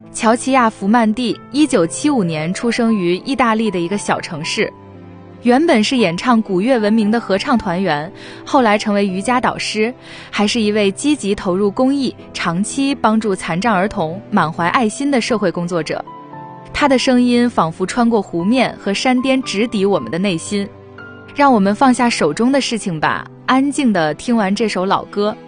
乔齐亚·福曼蒂1975年出生于意大利的一个小城市，原本是演唱古乐闻名的合唱团员，后来成为瑜伽导师，还是一位积极投入公益、长期帮助残障儿童、满怀爱心的社会工作者。他的声音仿佛穿过湖面和山巅，直抵我们的内心。让我们放下手中的事情吧，安静地听完这首老歌。